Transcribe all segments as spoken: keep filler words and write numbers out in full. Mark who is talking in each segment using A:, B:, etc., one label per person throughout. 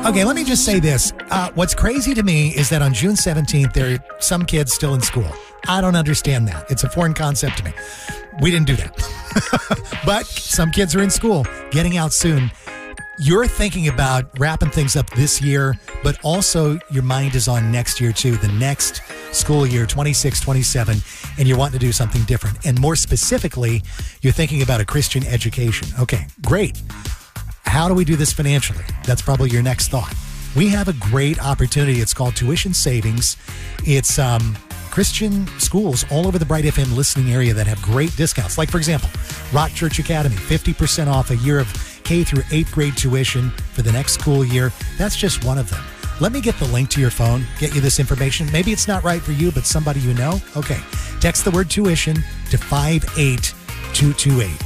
A: Okay, let me just say this. Uh, what's crazy to me is that on June seventeenth, there are some kids still in school. I don't understand that. It's a foreign concept to me. We didn't do that. But some kids are in school, getting out soon. You're thinking about wrapping things up this year, but also your mind is on next year too, the next school year, twenty-six twenty-seven, and you're wanting to do something different. And more specifically, you're thinking about a Christian education. Okay, great. How do we do this financially? That's probably your next thought. We have a great opportunity. It's called Tuition Savings. It's um, Christian schools all over the Bright F M listening area that have great discounts. Like, for example, Rock Church Academy, fifty percent off a year of K through eighth grade tuition for the next school year. That's just one of them. Let me get the link to your phone, get you this information. Maybe it's not right for you, but somebody you know. Okay. Text the word tuition to five eight two two eight.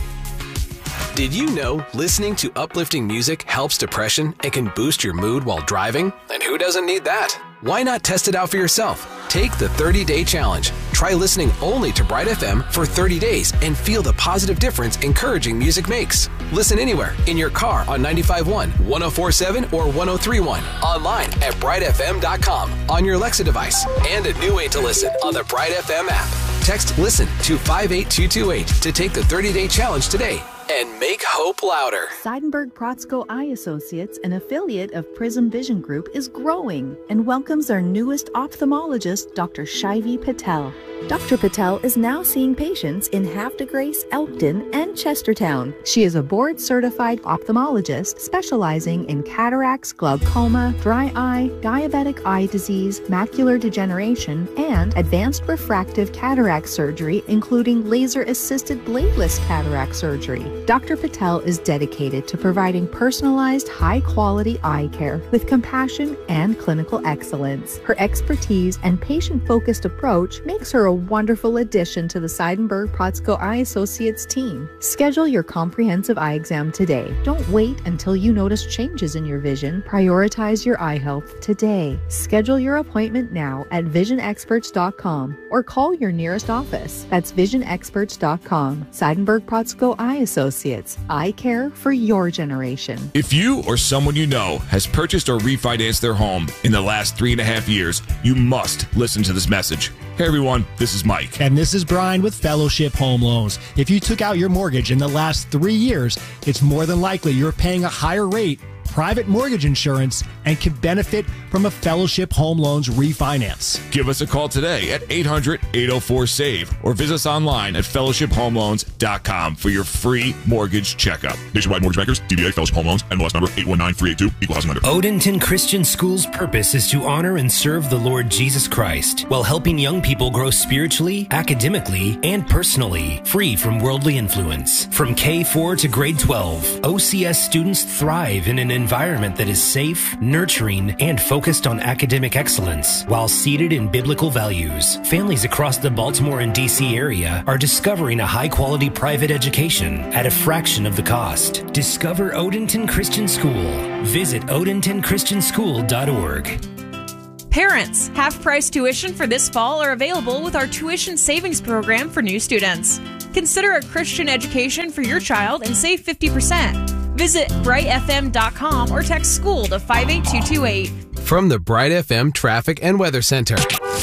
B: Did you know listening to uplifting music helps depression and can boost your mood while driving? And who doesn't need that? Why not test it out for yourself? Take the thirty-day challenge. Try listening only to Bright F M for thirty days and feel the positive difference encouraging music makes. Listen anywhere, in your car on ninety-five point one, one oh four point seven, or one oh three point one. Online at bright f m dot com, on your Alexa device, and a new way to listen on the Bright F M app. Text LISTEN to five eight two two eight to take the thirty-day challenge today and make hope louder.
C: Seidenberg Protzko Eye Associates, an affiliate of Prism Vision Group, is growing and welcomes our newest ophthalmologist, Doctor Shivy Patel. Doctor Patel is now seeing patients in Havre de Grace, Elkton, and Chestertown. She is a board-certified ophthalmologist specializing in cataracts, glaucoma, dry eye, diabetic eye disease, macular degeneration, and advanced refractive cataract surgery, including laser-assisted bladeless cataract surgery. Doctor Patel is dedicated to providing personalized, high-quality eye care with compassion and clinical excellence. Her expertise and patient-focused approach makes her a wonderful addition to the Seidenberg Protzko Eye Associates team. Schedule your comprehensive eye exam today. Don't wait until you notice changes in your vision. Prioritize your eye health today. Schedule your appointment now at vision experts dot com or call your nearest office. That's vision experts dot com. Seidenberg Protzko Eye Associates. Eye care for your generation.
D: If you or someone you know has purchased or refinanced their home in the last three and a half years, you must listen to this message. Hey everyone, this is Mike.
E: And this is Brian with Fellowship Home Loans. If you took out your mortgage in the last three years, it's more than likely you're paying a higher rate, private mortgage insurance, and can benefit from a Fellowship Home Loans refinance.
D: Give us a call today at eight hundred, eight oh four, SAVE or visit us online at fellowship home loans dot com for your free mortgage checkup.
F: Nationwide Mortgage Bankers, D B A Fellowship Home Loans, N M L S number eight one nine three eight two, equal housing lender.
G: Odenton Christian School's purpose is to honor and serve the Lord Jesus Christ while helping young people grow spiritually, academically, and personally, free from worldly influence. From K four to grade twelve, O C S students thrive in an environment that is safe, nurturing, and focused on academic excellence while seated in biblical values. Families across the Baltimore and D C area are discovering a high-quality private education at a fraction of the cost. Discover Odenton Christian School. Visit odenton christian school dot org.
H: Parents, half-price tuition for this fall are available with our Tuition Savings Program for new students. Consider a Christian education for your child and save fifty percent. Visit bright f m dot com or text SCHOOL to five eight two two eight.
B: From the Bright F M Traffic and Weather Center.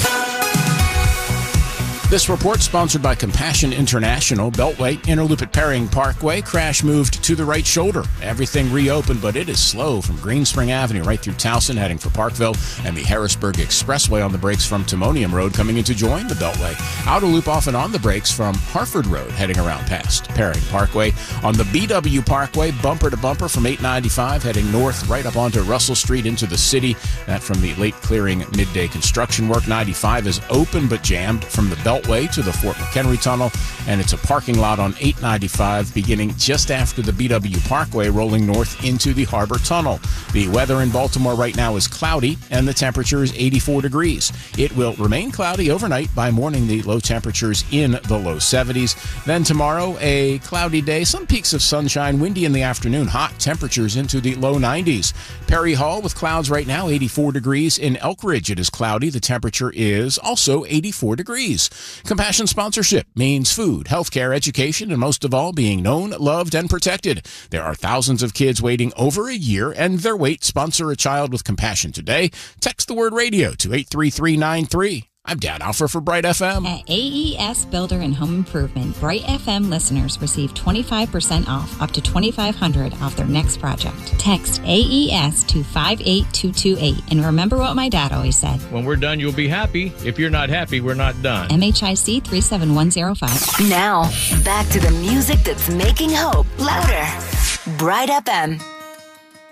I: This report sponsored by Compassion International. Beltway, inner loop at Perring Parkway. Crash moved to the right shoulder. Everything reopened, but it is slow from Green Spring Avenue right through Towson heading for Parkville, and the Harrisburg Expressway on the brakes from Timonium Road coming in to join the Beltway. Outer loop off and on the brakes from Harford Road heading around past Perring Parkway. On the B W Parkway, bumper to bumper from eight ninety-five heading north right up onto Russell Street into the city. That from the late clearing midday construction work. ninety-five is open but jammed from the Beltway Way to the Fort McHenry Tunnel, and it's a parking lot on eight ninety-five beginning just after the B W Parkway rolling north into the Harbor Tunnel. The weather in Baltimore right now is cloudy, and the temperature is eighty-four degrees. It will remain cloudy overnight. By morning, the low temperatures in the low seventies. Then tomorrow, a cloudy day, some peaks of sunshine, windy in the afternoon, hot temperatures into the low nineties. Perry Hall with clouds right now, eighty-four degrees. In Elk Ridge, it is cloudy. The temperature is also eighty-four degrees. Compassion sponsorship means food, healthcare, education, and most of all, being known, loved, and protected. There are thousands of kids waiting over a year, and their wait. Sponsor a child with compassion today. Text the word radio to eight three three nine three. I'm Dan Alfer for Bright F M.
J: At A E S Builder and Home Improvement, Bright F M listeners receive twenty-five percent off, up to twenty-five hundred dollars off their next project. Text A E S to five eight two two eight. And remember what my dad always said.
K: When we're done, you'll be happy. If you're not happy, we're not done.
J: M H I C three seven one zero five.
L: Now, back to the music that's making hope louder. Bright F M.